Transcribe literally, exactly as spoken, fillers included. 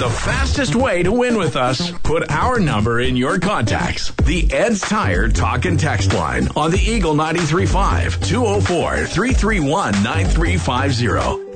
The fastest way to win with us, put our number in your contacts. The Ed's Tire Talk and Text line on the Eagle ninety-three point five, two oh four, three three one, nine three five zero.